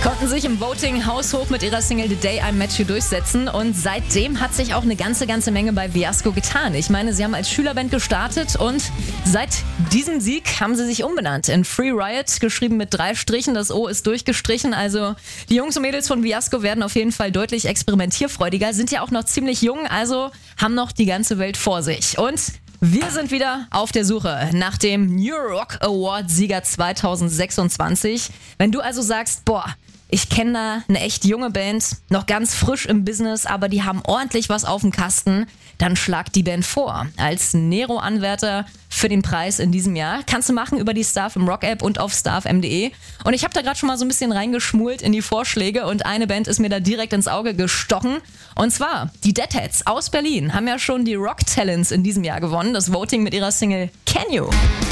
konnten sich im Voting haushoch mit ihrer Single The Day I Met You durchsetzen und seitdem hat sich auch eine ganze Menge bei Fiasco getan. Ich meine, sie haben als Schülerband gestartet und seit diesem Sieg haben sie sich umbenannt in Free Riot, geschrieben mit 3 Strichen, das O ist durchgestrichen, also die Jungs und Mädels von Fiasco werden auf jeden Fall deutlich experimentierfreudiger, sind ja auch noch ziemlich jung, also haben noch die ganze Welt vor sich. Und wir sind wieder auf der Suche nach dem New Rock Award Sieger 2026. Wenn du also sagst, boah, ich kenne da eine echt junge Band, noch ganz frisch im Business, aber die haben ordentlich was auf dem Kasten, dann schlag die Band vor. Als Nero-Anwärter für den Preis in diesem Jahr. Kannst du machen über die Starf im Rock-App und auf starfm.de. Und ich habe da gerade schon mal so ein bisschen reingeschmult in die Vorschläge und eine Band ist mir da direkt ins Auge gestochen. Und zwar die Deadheads aus Berlin haben ja schon die Rock Talents in diesem Jahr gewonnen, das Voting mit ihrer Single Can You.